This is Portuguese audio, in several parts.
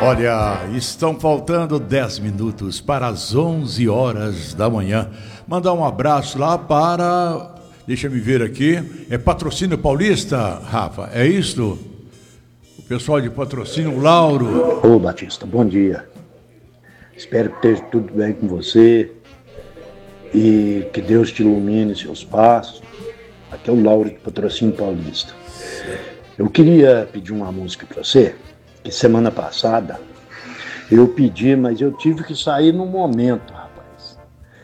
Olha, estão faltando 10 minutos para as 11 horas da manhã. Mandar um abraço lá para... Deixa me ver aqui. É Patrocínio Paulista, Rafa, é isso? O pessoal de Patrocínio, Lauro. Ô Batista, bom dia. Espero que esteja tudo bem com você e que Deus te ilumine seus passos. Aqui é o Lauro de Patrocínio Paulista. Eu queria pedir uma música para você, que semana passada eu pedi, mas eu tive que sair num momento, rapaz.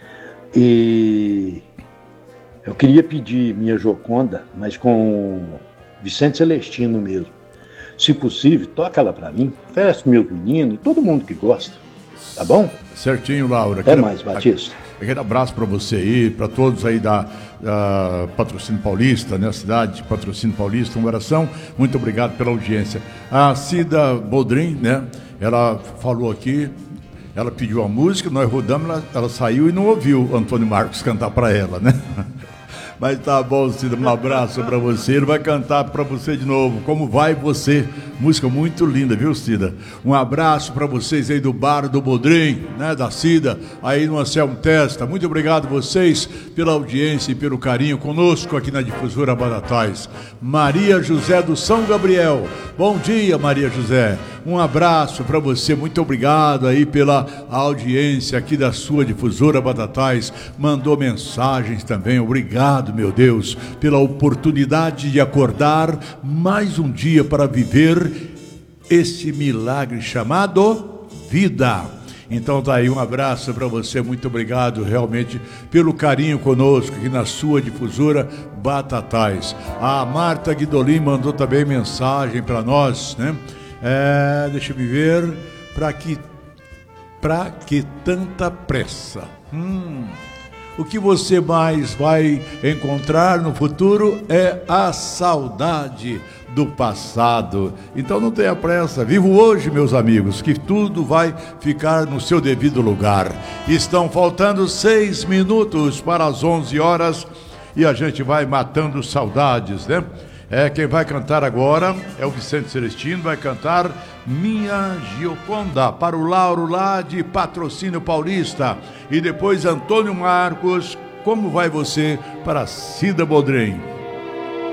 E eu queria pedir Minha Joconda, mas com Vicente Celestino mesmo. Se possível, toca ela para mim, oferece meu menino e todo mundo que gosta, tá bom? Certinho, Laura. Até mais, Batista. Aquele abraço para você aí, para todos aí da Patrocínio Paulista, né? Cidade de Patrocínio Paulista, um coração. Muito obrigado pela audiência. A Cida Boldrin, né? Ela falou aqui, ela pediu a música, nós rodamos, ela saiu e não ouviu o Antônio Marcos cantar para ela, né? Mas tá bom, Cida, um abraço para você. Ele vai cantar para você de novo. Como vai você? Música muito linda, viu, Cida? Um abraço para vocês aí do Bar do Bodrim, né, da Cida, aí no Anselmo Testa. Muito obrigado vocês pela audiência e pelo carinho conosco aqui na Difusora Batatais. Maria José do São Gabriel. Bom dia, Maria José. Um abraço para você, muito obrigado aí pela audiência aqui da sua Difusora Batatais. Mandou mensagens também, obrigado, meu Deus, pela oportunidade de acordar mais um dia para viver este milagre chamado vida. Então tá aí, um abraço para você, muito obrigado realmente pelo carinho conosco aqui na sua Difusora Batatais. A Marta Guidolin mandou também mensagem para nós, né? Deixa eu me ver, pra que tanta pressa? O que você mais vai encontrar no futuro é a saudade do passado. Então não tenha pressa, viva hoje, meus amigos, que tudo vai ficar no seu devido lugar. Estão faltando 6 minutos para as 11 horas e a gente vai matando saudades, né? Quem vai cantar agora é o Vicente Celestino, vai cantar Minha Gioconda, para o Lauro lá de Patrocínio Paulista. E depois Antônio Marcos, Como Vai Você, para Cida Boldrin.